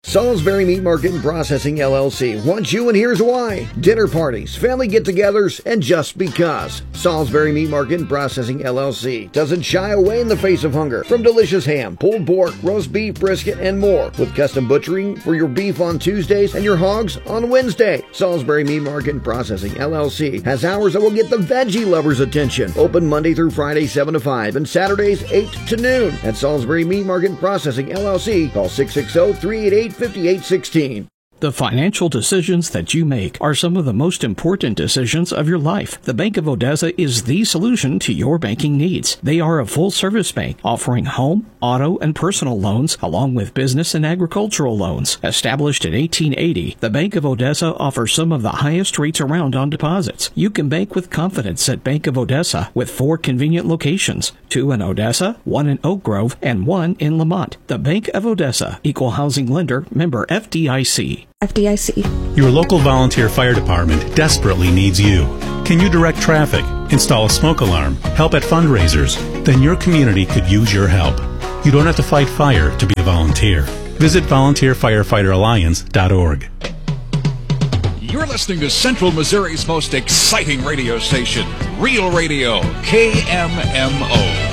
Salisbury Meat Market and Processing LLC wants you, and here's why. Dinner parties, family get-togethers, and just because. Salisbury Meat Market and Processing LLC doesn't shy away in the face of hunger from delicious ham, pulled pork, roast beef, brisket, and more, with custom butchering for your beef on Tuesdays and your hogs on Wednesday. Salisbury Meat Market and Processing LLC has hours that will get the veggie lovers' attention. Open Monday through Friday 7 to 5 and Saturdays 8 to noon. At Salisbury Meat Market and Processing LLC, call 660-388-5816. The financial decisions that you make are some of the most important decisions of your life. The Bank of Odessa is the solution to your banking needs. They are a full-service bank offering home, auto, and personal loans along with business and agricultural loans. Established in 1880, the Bank of Odessa offers some of the highest rates around on deposits. You can bank with confidence at Bank of Odessa with 4 convenient locations, 2 in Odessa, 1 in Oak Grove, and 1 in Lamont. The Bank of Odessa, Equal Housing Lender, member FDIC. Your local volunteer fire department desperately needs you. Can you direct traffic, install a smoke alarm, help at fundraisers? Then your community could use your help. You don't have to fight fire to be a volunteer. Visit volunteerfirefighteralliance.org. You're listening to Central Missouri's most exciting radio station, Real Radio, KMMO.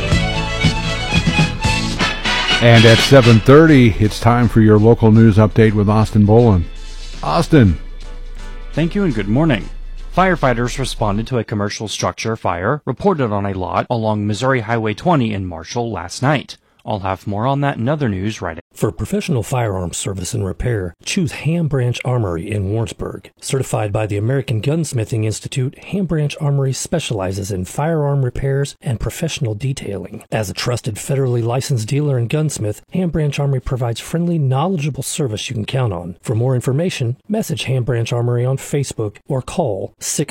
And at 7:30, it's time for your local news update with Austin Boland. Austin. Thank you and good morning. Firefighters responded to a commercial structure fire reported on a lot along Missouri Highway 20 in Marshall last night. I'll have more on that and other news right. For professional firearms service and repair, choose Ham Branch Armory in Warrensburg. Certified by the American Gunsmithing Institute, Ham Branch Armory specializes in firearm repairs and professional detailing. As a trusted federally licensed dealer and gunsmith, Ham Branch Armory provides friendly, knowledgeable service you can count on. For more information, message Ham Branch Armory on Facebook or call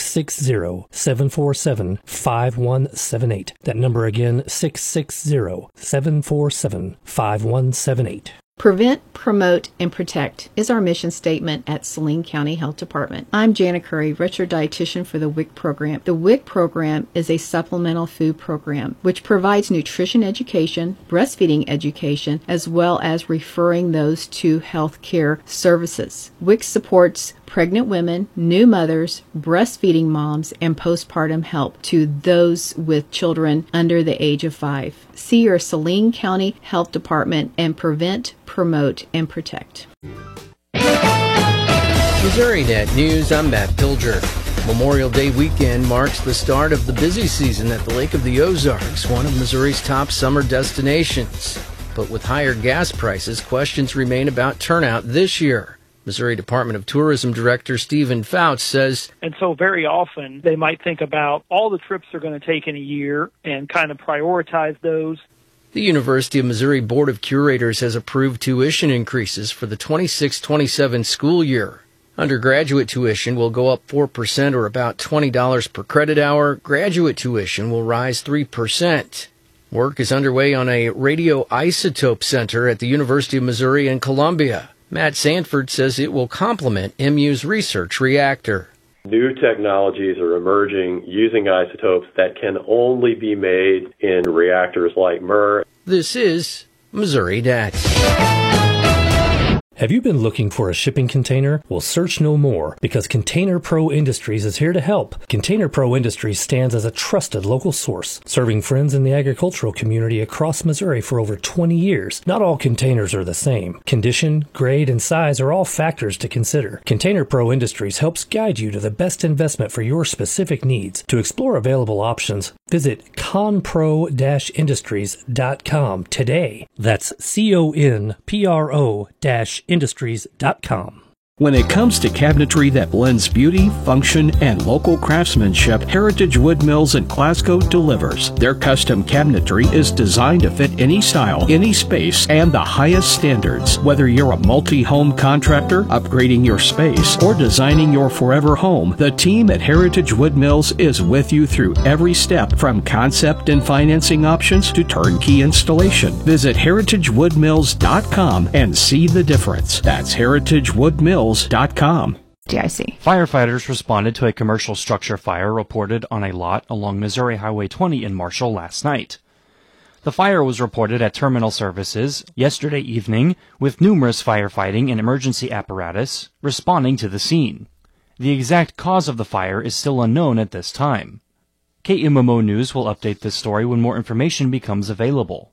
660-747-5178. That number again, 660-747-5178. Prevent, promote, and protect is our mission statement at Saline County Health Department. I'm Jana Curry, registered dietitian for the WIC program. The WIC program is a supplemental food program which provides nutrition education, breastfeeding education, as well as referring those to health care services. WIC supports pregnant women, new mothers, breastfeeding moms, and postpartum help to those with children under the age of 5. See your Saline County Health Department and prevent, promote, and protect. MissouriNet News, I'm Matt Pilger. Memorial Day weekend marks the start of the busy season at the Lake of the Ozarks, one of Missouri's top summer destinations. But with higher gas prices, questions remain about turnout this year. Missouri Department of Tourism Director Stephen Fouts says, and so very often they might think about all the trips they're going to take in a year and kind of prioritize those. The University of Missouri Board of Curators has approved tuition increases for the 26-27 school year. Undergraduate tuition will go up 4% or about $20 per credit hour. Graduate tuition will rise 3%. Work is underway on a radioisotope center at the University of Missouri in Columbia. Matt Sanford says it will complement MU's research reactor. New technologies are emerging using isotopes that can only be made in reactors like MUR. This is MissouriNet. Have you been looking for a shipping container? Well, search no more, because Container Pro Industries is here to help. Container Pro Industries stands as a trusted local source, serving friends in the agricultural community across Missouri for over 20 years. Not all containers are the same. Condition, grade, and size are all factors to consider. Container Pro Industries helps guide you to the best investment for your specific needs. To explore available options, visit conpro-industries.com today. That's CONPRO-industries.com. When it comes to cabinetry that blends beauty, function, and local craftsmanship, Heritage Wood Mills in Glasgow delivers. Their custom cabinetry is designed to fit any style, any space, and the highest standards. Whether you're a multi-home contractor, upgrading your space, or designing your forever home, the team at Heritage Wood Mills is with you through every step, from concept and financing options to turnkey installation. Visit heritagewoodmills.com and see the difference. That's heritagewoodmills.com. Firefighters responded to a commercial structure fire reported on a lot along Missouri Highway 20 in Marshall last night. The fire was reported at Terminal Services yesterday evening, with numerous firefighting and emergency apparatus responding to the scene. The exact cause of the fire is still unknown at this time. KMMO News will update this story when more information becomes available.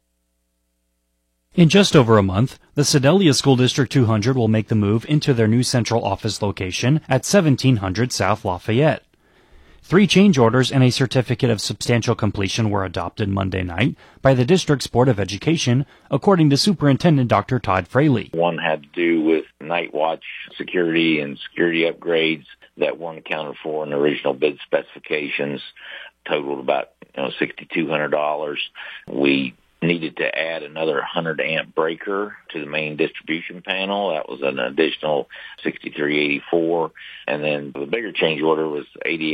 In just over a month, the Sedalia School District 200 will make the move into their new central office location at 1700 South Lafayette. 3 change orders and a certificate of substantial completion were adopted Monday night by the district's Board of Education, according to Superintendent Dr. Todd Fraley. One had to do with night watch security and security upgrades that weren't accounted for in the original bid specifications, totaled about $6,200. We needed to add another 100 amp breaker to the main distribution panel. That was an additional $6,384. And then the bigger change order was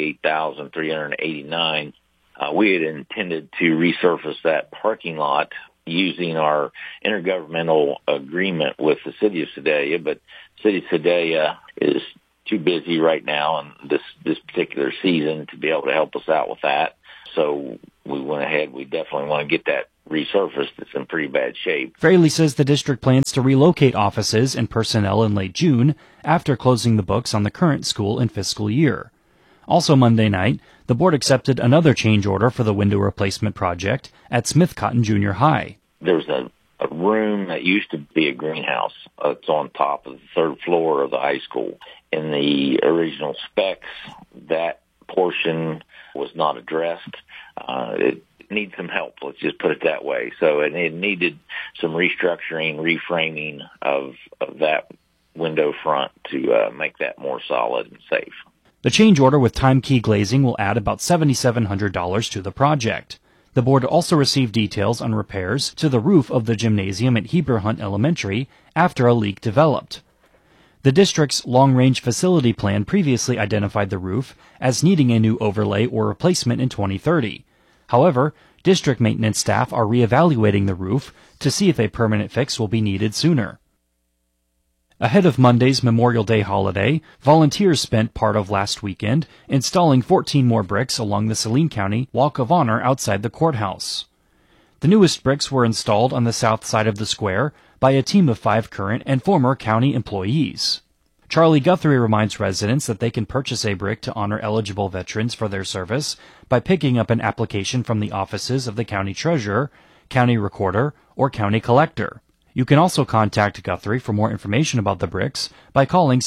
$88,389. We had intended to resurface that parking lot using our intergovernmental agreement with the City of Sedalia, but City of Sedalia is too busy right now in this particular season to be able to help us out with that. So we went ahead. We definitely want to get that resurfaced. It's in pretty bad shape. Fraley says the district plans to relocate offices and personnel in late June after closing the books on the current school and fiscal year. Also Monday night, the board accepted another change order for the window replacement project at Smith Cotton Junior High. There's a room that used to be a greenhouse. It's on top of the 3rd floor of the high school. In the original specs, that portion was not addressed. It needs some help, let's just put it that way. So it needed some restructuring, reframing of that window front to make that more solid and safe. The change order with time key glazing will add about $7,700 to the project. The board also received details on repairs to the roof of the gymnasium at Heber Hunt Elementary after a leak developed. The district's long-range facility plan previously identified the roof as needing a new overlay or replacement in 2030. However, district maintenance staff are reevaluating the roof to see if a permanent fix will be needed sooner. Ahead of Monday's Memorial Day holiday, volunteers spent part of last weekend installing 14 more bricks along the Saline County Walk of Honor outside the courthouse. The newest bricks were installed on the south side of the square by a team of 5 current and former county employees. Charlie Guthrie reminds residents that they can purchase a brick to honor eligible veterans for their service by picking up an application from the offices of the county treasurer, county recorder, or county collector. You can also contact Guthrie for more information about the bricks by calling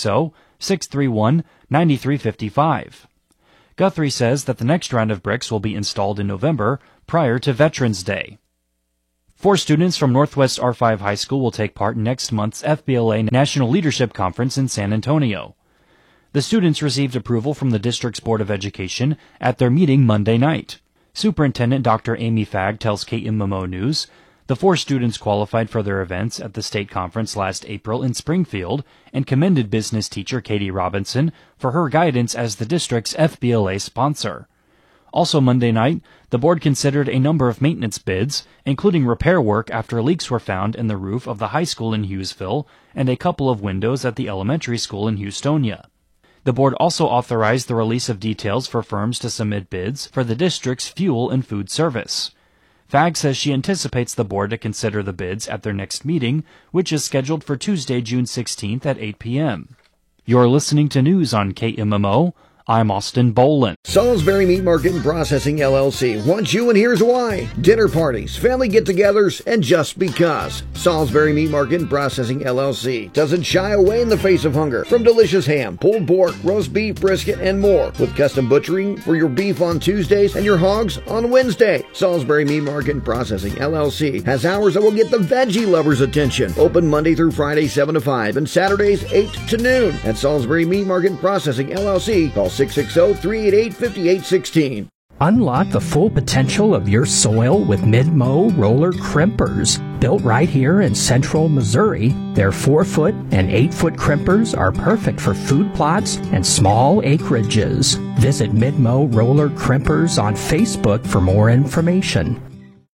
660-631-9355. Guthrie says that the next round of bricks will be installed in November prior to Veterans Day. 4 students from Northwest R5 High School will take part in next month's FBLA National Leadership Conference in San Antonio. The students received approval from the district's Board of Education at their meeting Monday night. Superintendent Dr. Amy Fagg tells KMMO News the 4 students qualified for their events at the state conference last April in Springfield and commended business teacher Katie Robinson for her guidance as the district's FBLA sponsor. Also Monday night, the board considered a number of maintenance bids, including repair work after leaks were found in the roof of the high school in Hughesville and a couple of windows at the elementary school in Houstonia. The board also authorized the release of details for firms to submit bids for the district's fuel and food service. Fagg says she anticipates the board to consider the bids at their next meeting, which is scheduled for Tuesday, June 16th at 8 p.m. You're listening to news on KMMO. I'm Austin Bolin. Salisbury Meat Market and Processing LLC wants you, and here's why. Dinner parties, family get-togethers, and just because. Salisbury Meat Market and Processing LLC doesn't shy away in the face of hunger. From delicious ham, pulled pork, roast beef, brisket, and more. With custom butchering for your beef on Tuesdays and your hogs on Wednesday. Salisbury Meat Market and Processing LLC has hours that will get the veggie lovers' attention. Open Monday through Friday 7 to 5 and Saturdays 8 to noon. At Salisbury Meat Market and Processing LLC, call 660-388-5816. Unlock the full potential of your soil with Mid-Mow roller crimpers. Built right here in central Missouri, their 4-foot and 8-foot crimpers are perfect for food plots and small acreages. Visit Mid-Mow roller crimpers on Facebook for more information.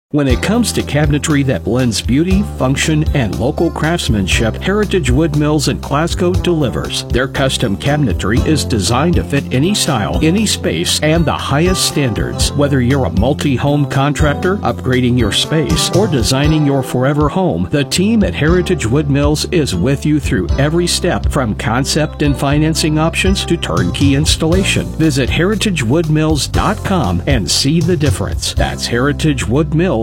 When it comes to cabinetry that blends beauty, function, and local craftsmanship, Heritage Wood Mills in Glasgow delivers. Their custom cabinetry is designed to fit any style, any space, and the highest standards. Whether you're a multi-home contractor, upgrading your space, or designing your forever home, the team at Heritage Wood Mills is with you through every step, from concept and financing options to turnkey installation. Visit heritagewoodmills.com and see the difference. That's heritagewoodmills.com.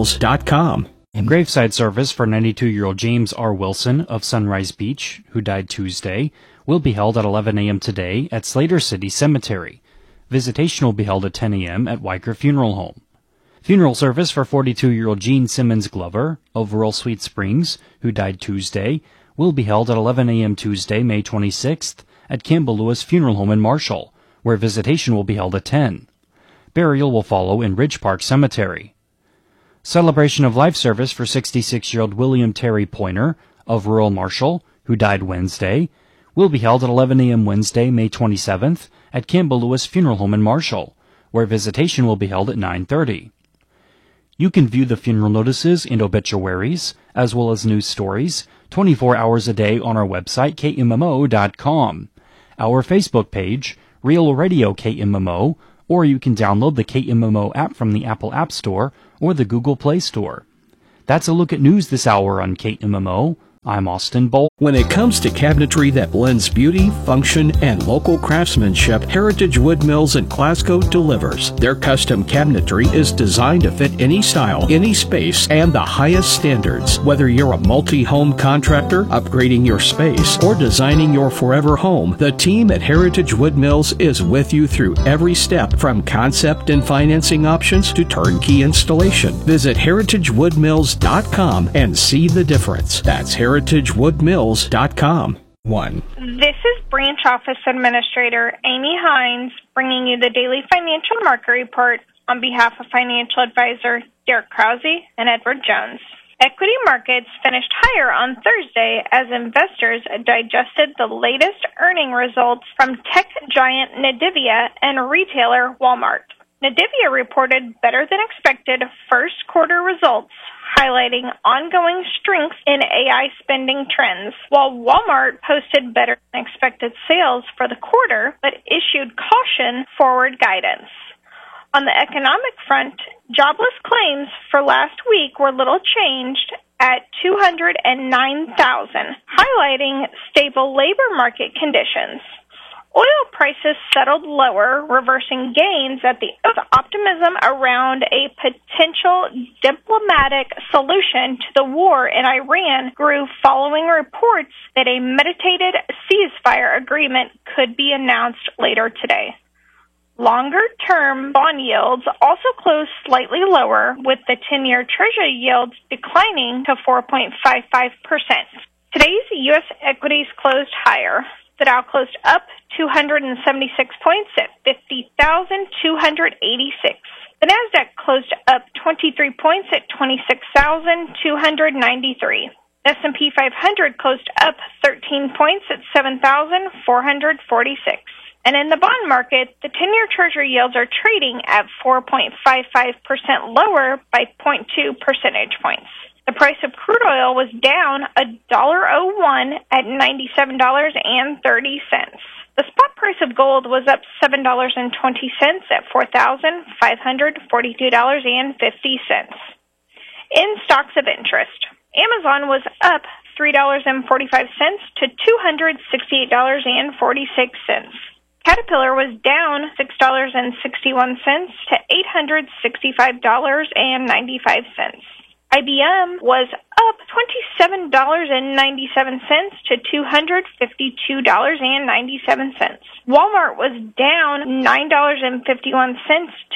Graveside service for 92-year-old James R. Wilson of Sunrise Beach, who died Tuesday, will be held at 11 a.m. today at Slater City Cemetery. Visitation will be held at 10 a.m. at Weicker Funeral Home. Funeral service for 42-year-old Gene Simmons Glover of Rural Sweet Springs, who died Tuesday, will be held at 11 a.m. Tuesday, May 26th, at Campbell Lewis Funeral Home in Marshall, where visitation will be held at 10. Burial will follow in Ridge Park Cemetery. Celebration of life service for 66-year-old William Terry Pointer of rural Marshall, who died Wednesday, will be held at 11 a.m. Wednesday, May 27th, at Campbell Lewis Funeral Home in Marshall, where visitation will be held at 9:30. You can view the funeral notices and obituaries, as well as news stories, 24 hours a day on our website, KMMO.com, our Facebook page, Real Radio KMMO, or you can download the KMMO app from the Apple App Store or the Google Play Store. That's a look at news this hour on KMMO. I'm Austin Bolt. When it comes to cabinetry that blends beauty, function, and local craftsmanship, Heritage Wood Mills in Glasgow delivers. Their custom cabinetry is designed to fit any style, any space, and the highest standards. Whether you're a multi-home contractor, upgrading your space, or designing your forever home, the team at Heritage Wood Mills is with you through every step, from concept and financing options to turnkey installation. Visit heritagewoodmills.com and see the difference. That's heritagewoodmills.com. This is Branch Office Administrator Amy Hines bringing you the daily financial market report on behalf of financial advisor Derek Krause and Edward Jones. Equity markets finished higher on Thursday as investors digested the latest earning results from tech giant Nvidia and retailer Walmart. Nvidia reported better than expected first quarter results, highlighting ongoing strength in AI spending trends, while Walmart posted better than expected sales for the quarter, but issued caution forward guidance. On the economic front, jobless claims for last week were little changed at 209,000, highlighting stable labor market conditions. Oil prices settled lower, reversing gains at the optimism around a potential diplomatic solution to the war in Iran grew following reports that a meditated ceasefire agreement could be announced later today. Longer-term bond yields also closed slightly lower, with the 10-year Treasury yields declining to 4.55%. Today's U.S. equities closed higher. The Dow closed up 276 points at 50,286. The Nasdaq closed up 23 points at 26,293. S&P 500 closed up 13 points at 7,446. And in the bond market, the 10-year Treasury yields are trading at 4.55% lower by 0.2 percentage points. The price of crude oil was down $1.01 at $97.30. The spot price of gold was up $7.20 at $4,542.50. In stocks of interest, Amazon was up $3.45 to $268.46. Caterpillar was down $6.61 to $865.95. IBM was up $27.97 to $252.97. Walmart was down $9.51 to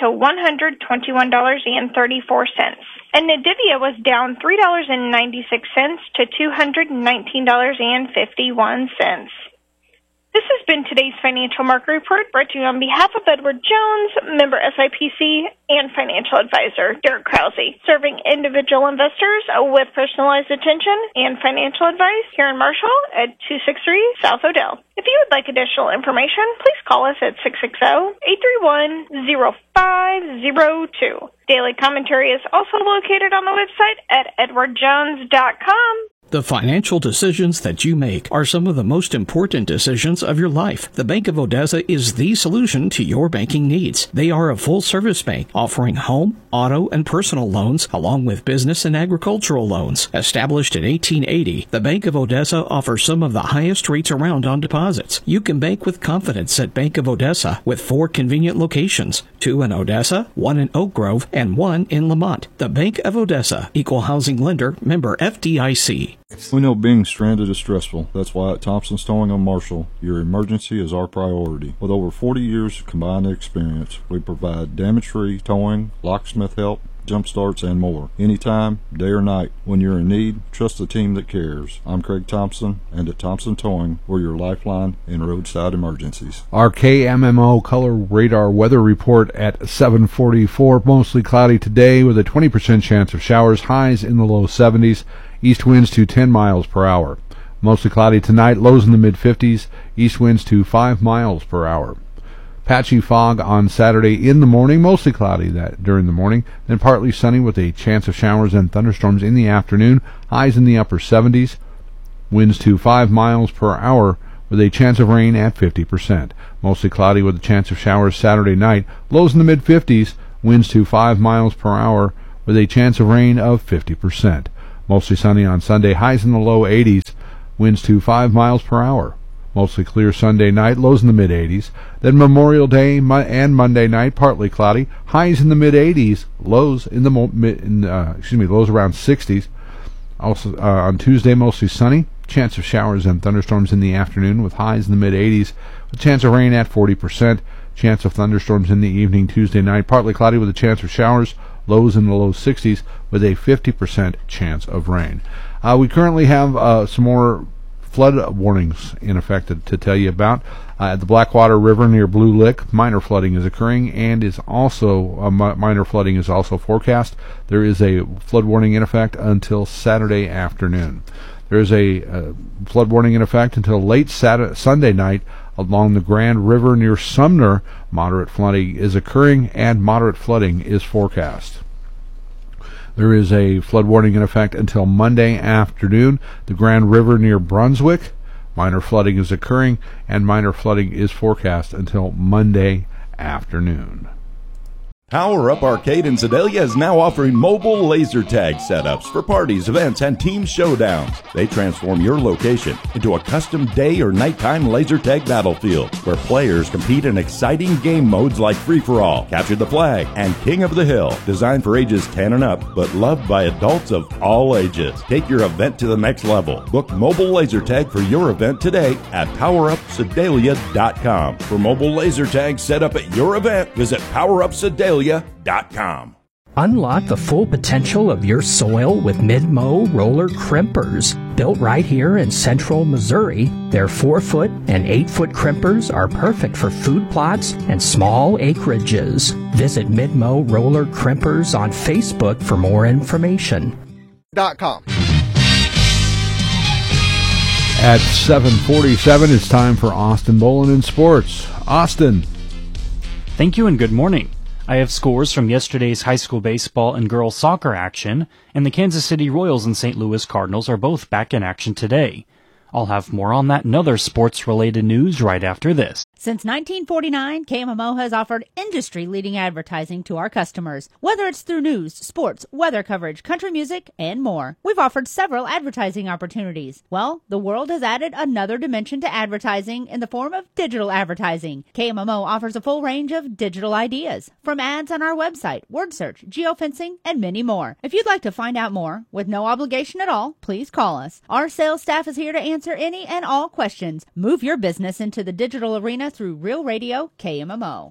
$121.34. And Nvidia was down $3.96 to $219.51. This has been today's Financial Market Report, brought to you on behalf of Edward Jones, member SIPC, and financial advisor Derek Krause, serving individual investors with personalized attention and financial advice here in Marshall at 263 South Odell. If you would like additional information, please call us at 660-831-0502. Daily commentary is also located on the website at edwardjones.com. The financial decisions that you make are some of the most important decisions of your life. The Bank of Odessa is the solution to your banking needs. They are a full-service bank offering home, auto, and personal loans, along with business and agricultural loans. Established in 1880, the Bank of Odessa offers some of the highest rates around on deposits. You can bank with confidence at Bank of Odessa with 4 convenient locations, 2 in Odessa, 1 in Oak Grove, and 1 in Lamont. The Bank of Odessa, Equal Housing Lender, member FDIC. We know being stranded is stressful. That's why at Thompson's Towing on Marshall, your emergency is our priority. With over 40 years of combined experience, we provide damage-free towing, locksmith help, jump starts, and more. Anytime, day or night, when you're in need, trust the team that cares. I'm Craig Thompson, and at Thompson Towing, we're your lifeline in roadside emergencies. Our KMMO color radar weather report at 7:44. Mostly cloudy today with a 20% chance of showers. Highs in the low 70s. East winds to 10 miles per hour. Mostly cloudy tonight. Lows in the mid-50s. East winds to 5 miles per hour. Patchy fog on Saturday in the morning. Mostly cloudy during the morning. Then partly sunny with a chance of showers and thunderstorms in the afternoon. Highs in the upper 70s. Winds to 5 miles per hour with a chance of rain at 50%. Mostly cloudy with a chance of showers Saturday night. Lows in the mid-50s. Winds to 5 miles per hour with a chance of rain of 50%. Mostly sunny on Sunday, highs in the low 80s, winds to 5 miles per hour. Mostly clear Sunday night, lows in the mid-80s. Then Memorial Day and Monday night, partly cloudy, highs in the mid-80s, lows in the lows around 60s. Also on Tuesday, mostly sunny, chance of showers and thunderstorms in the afternoon with highs in the mid-80s, a chance of rain at 40%. Chance of thunderstorms in the evening Tuesday night, partly cloudy with a chance of showers. Lows in the low 60s with a 50% chance of rain. We currently have some more flood warnings in effect to tell you about. At the Blackwater River near Blue Lick, minor flooding is occurring, and is also minor flooding is also forecast. There is a flood warning in effect until Saturday afternoon. There is a flood warning in effect until late Sunday night along the Grand River near Sumner. Moderate flooding is occurring, and moderate flooding is forecast. There is a flood warning in effect until Monday afternoon. The Grand River near Brunswick, minor flooding is occurring, and minor flooding is forecast until Monday afternoon. Power Up Arcade in Sedalia is now offering mobile laser tag setups for parties, events, and team showdowns. They transform your location into a custom day or nighttime laser tag battlefield where players compete in exciting game modes like Free-for-All, Capture the Flag, and King of the Hill. Designed for ages 10 and up, but loved by adults of all ages. Take your event to the next level. Book mobile laser tag for your event today at PowerUpSedalia.com. For mobile laser tag set up at your event, visit PowerUpSedalia.com. Unlock the full potential of your soil with Mid-Mow roller crimpers. Built right here in central Missouri, their 4-foot and 8-foot crimpers are perfect for food plots and small acreages. Visit Mid-Mow roller crimpers on Facebook for more information. .com. At 7:47, it's time for Austin Bolin in sports. Austin. Thank you and good morning. I have scores from yesterday's high school baseball and girls soccer action, and the Kansas City Royals and St. Louis Cardinals are both back in action today. I'll have more on that and other sports-related news right after this. Since 1949, KMMO has offered industry-leading advertising to our customers, whether it's through news, sports, weather coverage, country music, and more. We've offered several advertising opportunities. Well, the world has added another dimension to advertising in the form of digital advertising. KMMO offers a full range of digital ideas, from ads on our website, word search, geofencing, and many more. If you'd like to find out more, with no obligation at all, please call us. Our sales staff is here to answer any and all questions. Move your business into the digital arena through Real Radio KMMO.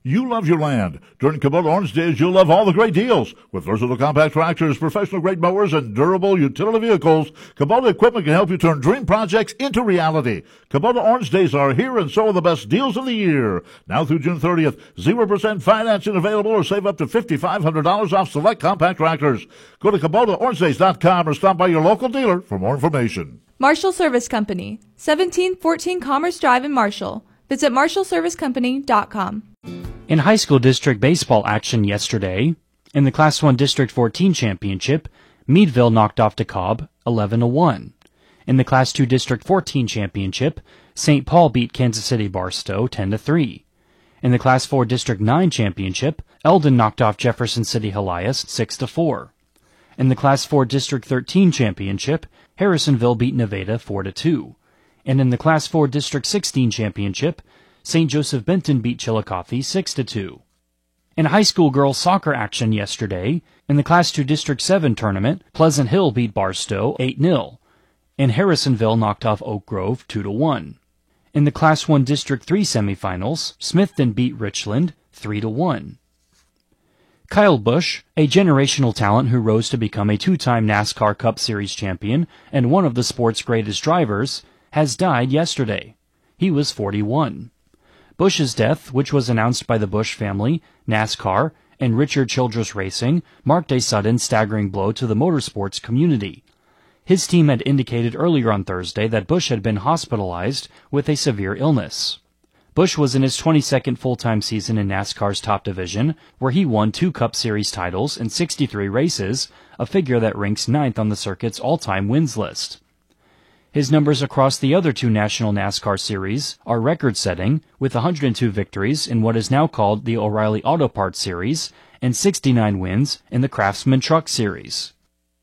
You love your land. During Kubota Orange Days, you'll love all the great deals. With versatile compact tractors, professional-grade mowers, and durable utility vehicles, Kubota equipment can help you turn dream projects into reality. Kubota Orange Days are here, and so are the best deals of the year. Now through June 30th, 0% financing available, or save up to $5,500 off select compact tractors. Go to KubotaOrangeDays.com or stop by your local dealer for more information. Marshall Service Company, 1714 Commerce Drive in Marshall. Visit MarshallServiceCompany.com. In high school district baseball action yesterday, in the Class 1 District 14 Championship, Meadville knocked off DeKalb 11-1. In the Class 2 District 14 Championship, St. Paul beat Kansas City Barstow 10-3. In the Class 4 District 9 Championship, Eldon knocked off Jefferson City Helias 6-4. In the Class 4 District 13 Championship, Harrisonville beat Nevada 4-2. And in the Class 4 District 16 Championship, St. Joseph Benton beat Chillicothe 6-2. In high school girls soccer action yesterday, in the Class 2 District 7 tournament, Pleasant Hill beat Barstow 8-0, and Harrisonville knocked off Oak Grove 2-1. In the Class 1 District 3 semifinals, Smithton beat Richland 3-1. Kyle Busch, a generational talent who rose to become a two-time NASCAR Cup Series champion and one of the sport's greatest drivers, has died yesterday. He was 41. Busch's death, which was announced by the Busch family, NASCAR, and Richard Childress Racing, marked a sudden, staggering blow to the motorsports community. His team had indicated earlier on Thursday that Busch had been hospitalized with a severe illness. Busch was in his 22nd full-time season in NASCAR's top division, where he won 2 Cup Series titles in 63 races, a figure that ranks 9th on the circuit's all-time wins list. His numbers across the other 2 national NASCAR series are record-setting, with 102 victories in what is now called the O'Reilly Auto Parts Series and 69 wins in the Craftsman Truck Series.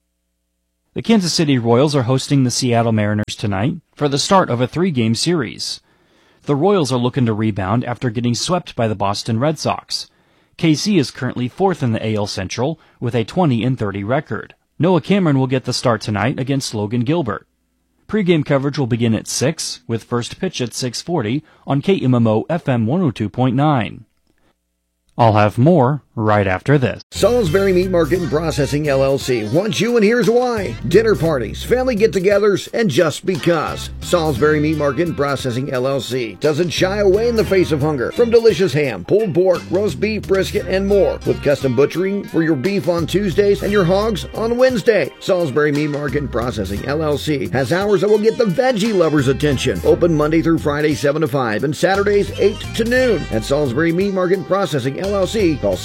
The Kansas City Royals are hosting the Seattle Mariners tonight for the start of a 3-game series. The Royals are looking to rebound after getting swept by the Boston Red Sox. KC is currently 4th in the AL Central with a 20-30 record. Noah Cameron will get the start tonight against Logan Gilbert. Pre-game coverage will begin at 6, with first pitch at 6:40 on KMMO FM 102.9. I'll have more right after this. Salisbury Meat Market and Processing LLC wants you, and here's why. Dinner parties, family get-togethers, and just because. Salisbury Meat Market and Processing LLC doesn't shy away in the face of hunger. From delicious ham, pulled pork, roast beef, brisket, and more. With custom butchering for your beef on Tuesdays and your hogs on Wednesday. Salisbury Meat Market and Processing LLC has hours that will get the veggie lovers' attention. Open Monday through Friday 7 to 5 and Saturdays 8 to noon. At Salisbury Meat Market and Processing LLC, call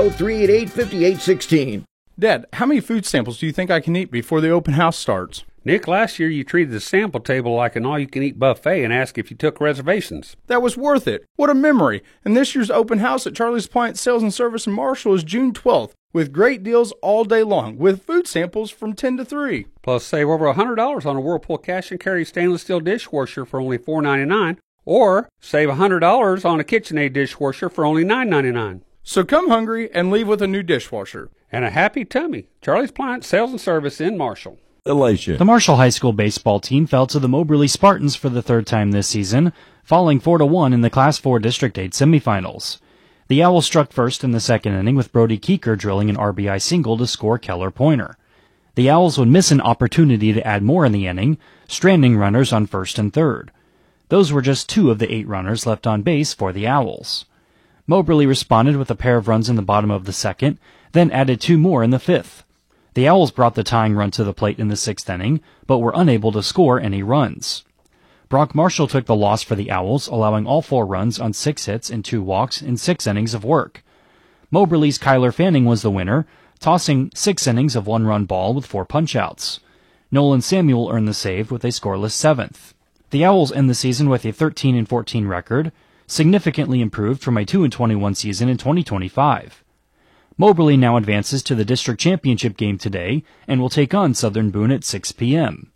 660-388-5816. Dad, how many food samples do you think I can eat before the open house starts? Nick, last year you treated the sample table like an all-you-can-eat buffet and asked if you took reservations. That was worth it. What a memory. And this year's open house at Charlie's Appliance Sales and Service in Marshall is June 12th, with great deals all day long, with food samples from 10 to 3. Plus, save over $100 on a Whirlpool cash and carry stainless steel dishwasher for only $4.99, or save $100 on a KitchenAid dishwasher for only $9.99. So come hungry and leave with a new dishwasher. And a happy tummy. Charlie's Appliance Sales and Service in Marshall. The Marshall High School baseball team fell to the Moberly Spartans for the 3rd time this season, falling 4-1 in the Class 4 District 8 semifinals. The Owls struck first in the 2nd inning with Brody Keeker drilling an RBI single to score Keller Pointer. The Owls would miss an opportunity to add more in the inning, stranding runners on 1st and 3rd. Those were just 2 of the 8 runners left on base for the Owls. Moberly responded with a pair of runs in the bottom of the 2nd, then added 2 more in the 5th. The Owls brought the tying run to the plate in the 6th inning, but were unable to score any runs. Brock Marshall took the loss for the Owls, allowing all 4 runs on 6 hits and 2 walks in 6 innings of work. Moberly's Kyler Fanning was the winner, tossing 6 innings of 1-run ball with 4 punch-outs. Nolan Samuel earned the save with a scoreless 7th. The Owls end the season with a 13-14 record, significantly improved from a 2-21 season in 2025. Moberly now advances to the district championship game today and will take on Southern Boone at 6 p.m.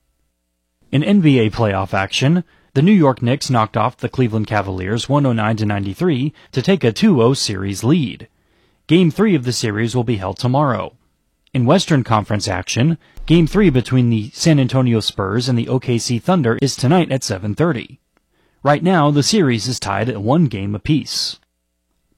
In NBA playoff action, the New York Knicks knocked off the Cleveland Cavaliers 109-93 to take a 2-0 series lead. Game 3 of the series will be held tomorrow. In Western Conference action, Game 3 between the San Antonio Spurs and the OKC Thunder is tonight at 7:30. Right now, the series is tied at 1 game apiece.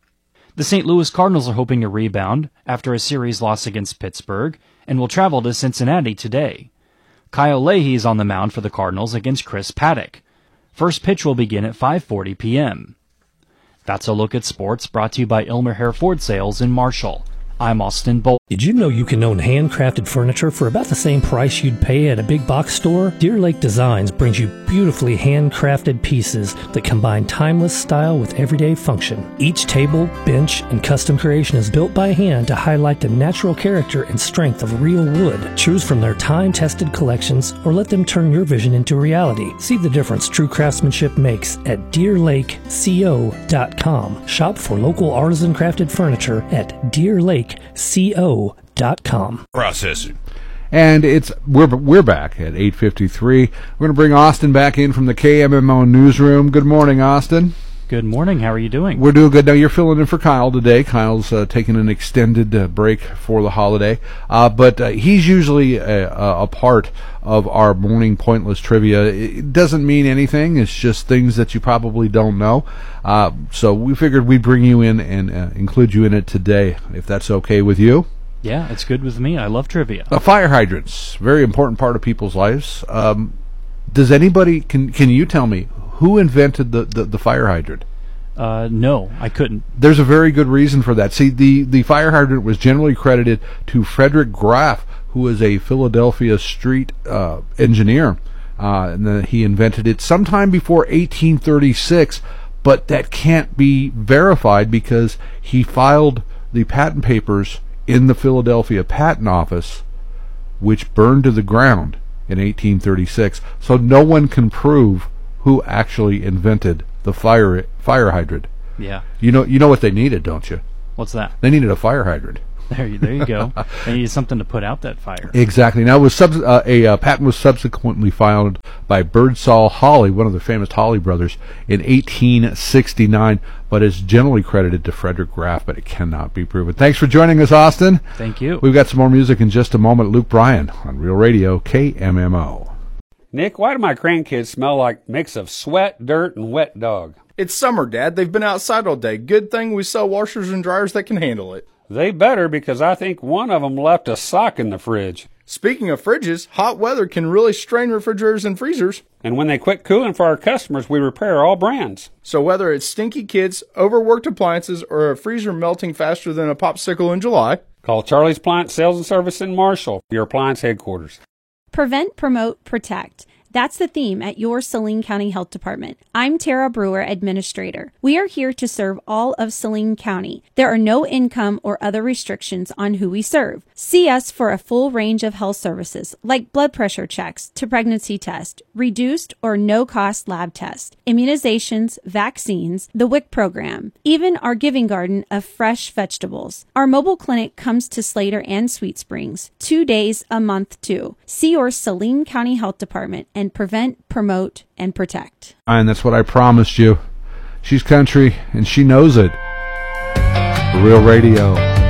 The St. Louis Cardinals are hoping to rebound after a series loss against Pittsburgh and will travel to Cincinnati today. Kyle Leahy is on the mound for the Cardinals against Chris Paddock. First pitch will begin at 5:40 p.m. That's a look at sports brought to you by Ilmer Hair Ford Sales in Marshall. I'm Austin Bolt. Did you know you can own handcrafted furniture for about the same price you'd pay at a big box store? Deer Lake Designs brings you beautifully handcrafted pieces that combine timeless style with everyday function. Each table, bench, and custom creation is built by hand to highlight the natural character and strength of real wood. Choose from their time-tested collections or let them turn your vision into reality. See the difference true craftsmanship makes at DeerLakeCO.com. Shop for local artisan crafted furniture at DeerLakeCO.com. Processing. And we're back at 8:53. We're going to bring Austin back in from the KMMO newsroom. Good morning, Austin. Good morning. How are you doing? We're doing good. Now, you're filling in for Kyle today. Kyle's taking an extended break for the holiday. But he's usually a part of our morning pointless trivia. It doesn't mean anything. It's just things that you probably don't know. So we figured we'd bring you in and include you in it today, if that's okay with you. Yeah, it's good with me. I love trivia. Fire hydrants, very important part of people's lives. Does anybody, can you tell me, who invented the fire hydrant? No, I couldn't. There's a very good reason for that. See, the fire hydrant was generally credited to Frederick Graff, who was a Philadelphia street engineer. And then he invented it sometime before 1836, but that can't be verified because he filed the patent papers in the Philadelphia Patent Office, which burned to the ground in 1836. So no one can prove who actually invented the fire hydrant. Yeah. You know what they needed, don't you? What's that? They needed a fire hydrant. There you go. They needed something to put out that fire. Exactly. Now, a patent was subsequently filed by Birdsall Hawley, one of the famous Hawley brothers, in 1869, but is generally credited to Frederick Graff, but it cannot be proven. Thanks for joining us, Austin. Thank you. We've got some more music in just a moment. Luke Bryan on Real Radio, KMMO. Nick, why do my grandkids smell like a mix of sweat, dirt, and wet dog? It's summer, Dad. They've been outside all day. Good thing we sell washers and dryers that can handle it. They better, because I think one of them left a sock in the fridge. Speaking of fridges, hot weather can really strain refrigerators and freezers. And when they quit cooling for our customers, we repair all brands. So whether it's stinky kids, overworked appliances, or a freezer melting faster than a popsicle in July, call Charlie's Appliance Sales and Service in Marshall, your appliance headquarters. Prevent, promote, protect. That's the theme at your Saline County Health Department. I'm Tara Brewer, Administrator. We are here to serve all of Saline County. There are no income or other restrictions on who we serve. See us for a full range of health services like blood pressure checks to pregnancy test, reduced or no-cost lab tests, immunizations, vaccines, the WIC program, even our giving garden of fresh vegetables. Our mobile clinic comes to Slater and Sweet Springs 2 days a month too. See your Saline County Health Department and prevent, promote, and protect. And that's what I promised you. She's country, and she knows it. Real Radio.